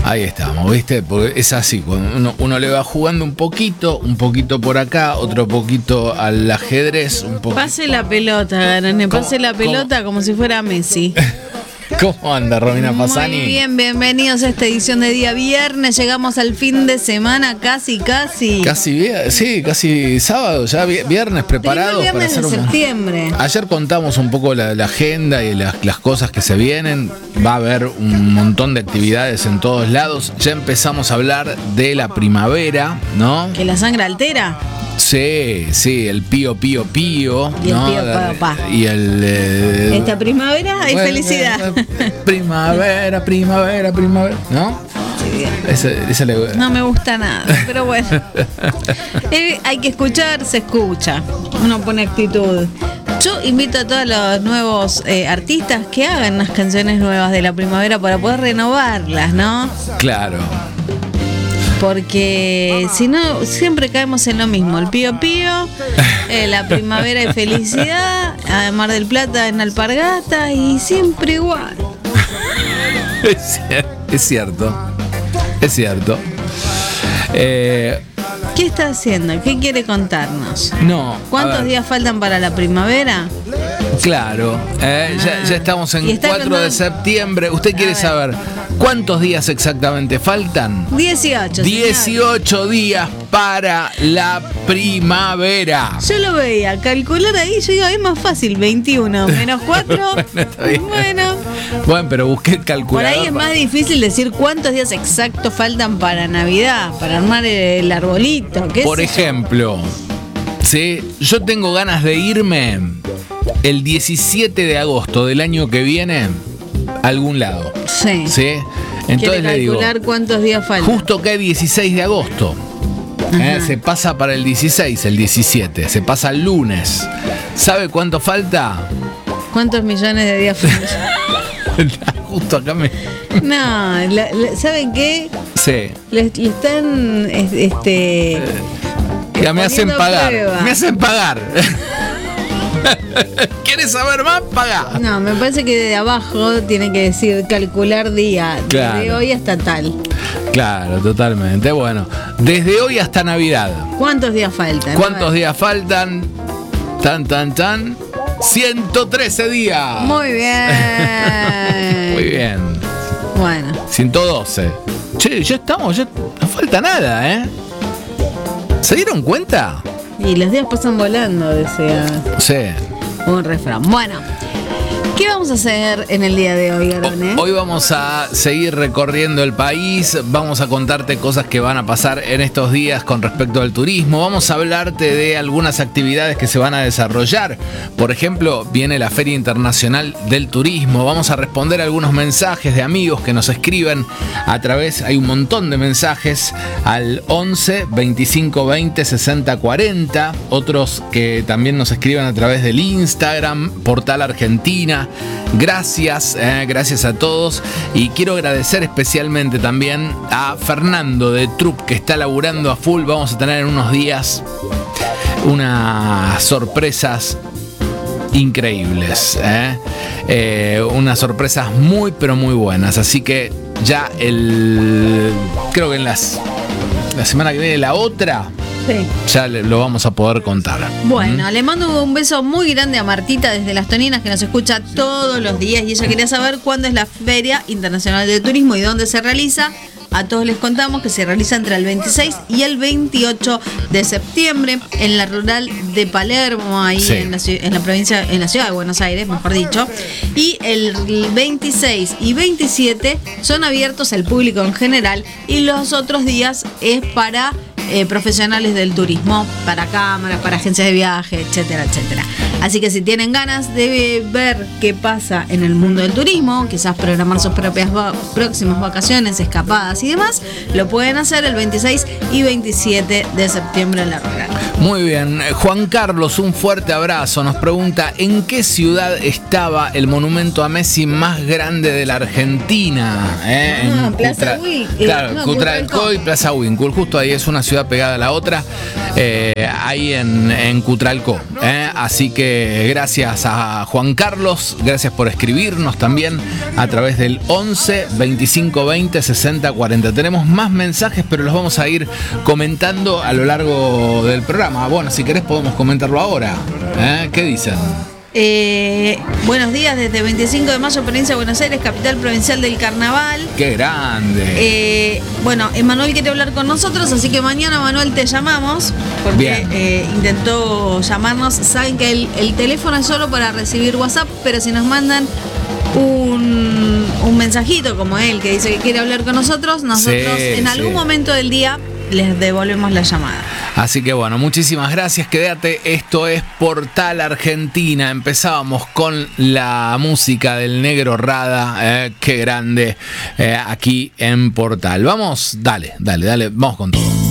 Ahí estamos, ¿viste? Porque es así, cuando uno le va jugando un poquito por acá, otro poquito al ajedrez, un poquito. Pase la pelota, Garone, pase la pelota como si fuera Messi. ¿Cómo anda, Romina Fasani? Muy bien, bienvenidos a esta edición de día viernes. Llegamos al fin de semana, casi. Casi sábado, ya viernes preparados. Primer viernes para hacer de septiembre. Ayer contamos un poco la agenda y las cosas que se vienen. Va a haber un montón de actividades en todos lados. Ya empezamos a hablar de la primavera, ¿no? Que la sangre altera. Sí, el pío. Y el pío papá. Y el... Esta primavera hay felicidad. Primavera, ¿no? Sí, bien. Ese le... No me gusta nada, pero bueno. Hay que escuchar, se escucha. Uno pone actitud. Yo invito a todos los nuevos artistas que hagan unas canciones nuevas de la primavera para poder renovarlas, ¿no? Claro. Porque si no, siempre caemos en lo mismo. El pío, la primavera y felicidad, a Mar del Plata en Alpargatas y siempre igual. Es cierto. ¿Qué está haciendo? ¿Qué quiere contarnos? No. ¿Cuántos días faltan para la primavera? Claro, ya estamos en 4 de septiembre. ¿Usted quiere saber cuántos días exactamente faltan? 18. 18 días para la primavera. Yo lo veía, calcular ahí, yo digo, es más fácil, 21 menos 4. Bueno, pero busqué el calculador. Por ahí es más difícil decir cuántos días exactos faltan para Navidad, para armar el arbolito. Por ejemplo, ¿sí? Yo tengo ganas de irme el 17 de agosto del año que viene a algún lado. Sí. Entonces le digo, calcular cuántos días faltan. Justo cae 16 de agosto. Se pasa para el 16, el 17. Se pasa el lunes. ¿Sabe cuánto falta? ¿Cuántos millones de días faltan? Justo acá me... No, ¿saben qué? Sí. Le están... Ya me hacen pagar. Prueba. Me hacen pagar. ¿Quieres saber más? Paga. No, me parece que de abajo tiene que decir calcular día. Claro. Desde hoy hasta tal. Claro, totalmente. Bueno, desde hoy hasta Navidad. ¿Cuántos días faltan? ¿Cuántos días faltan? Tan. 113 días. Muy bien. Muy bien. Bueno. 112. Che, ya estamos, ya no falta nada, ¿eh? ¿Se dieron cuenta? Y los días pasan volando, decía Sí. un refrán. Bueno, ¿qué vamos a hacer en el día de hoy, Garone? Hoy vamos a seguir recorriendo el país, vamos a contarte cosas que van a pasar en estos días con respecto al turismo, vamos a hablarte de algunas actividades que se van a desarrollar. Por ejemplo, viene la Feria Internacional del Turismo, vamos a responder algunos mensajes de amigos que nos escriben a través, hay un montón de mensajes, al 11 25 20 60 40, otros que también nos escriben a través del Instagram, Portal Argentina. Gracias a todos y quiero agradecer especialmente también a Fernando de Trup que está laburando a full. Vamos a tener en unos días unas sorpresas increíbles, unas sorpresas muy pero muy buenas, así que ya creo que en la semana que viene la otra. Sí. Ya lo vamos a poder contar. Bueno, le mando un beso muy grande a Martita desde Las Toninas, que nos escucha todos los días y ella quería saber cuándo es la Feria Internacional de Turismo y dónde se realiza. A todos les contamos que se realiza entre el 26 y el 28 de septiembre en la rural de Palermo, ahí sí. en la provincia, en la ciudad de Buenos Aires, mejor dicho. Y el 26 y 27 son abiertos al público en general y los otros días es para profesionales del turismo, para cámaras, para agencias de viaje, etcétera, etcétera. Así que si tienen ganas de ver qué pasa en el mundo del turismo, quizás programar sus propias próximas vacaciones, escapadas y demás, lo pueden hacer el 26 y 27 de septiembre en la rural. Muy bien, Juan Carlos, un fuerte abrazo. Nos pregunta, ¿en qué ciudad estaba el monumento a Messi más grande de la Argentina? En Plaza Winkle. Claro, Cutralcó y Plaza Winkle. Justo ahí es una ciudad pegada a la otra. Ahí en Cutralcó. Así que gracias a Juan Carlos, gracias por escribirnos también a través del 11 25 20 60 40. Tenemos más mensajes, pero los vamos a ir comentando a lo largo del programa. Bueno, si querés podemos comentarlo ahora. ¿Qué dicen? Buenos días desde 25 de mayo, provincia de Buenos Aires, capital provincial del carnaval. ¡Qué grande! Bueno, Emanuel quiere hablar con nosotros, así que mañana, Manuel, te llamamos porque intentó llamarnos. Saben que el teléfono es solo para recibir WhatsApp, pero si nos mandan un mensajito como él que dice que quiere hablar con nosotros en algún momento del día les devolvemos la llamada. Así que bueno, muchísimas gracias, quédate, esto es Portal Argentina. Empezábamos con la música del Negro Rada, qué grande, aquí en Portal. Vamos, dale, vamos con todo.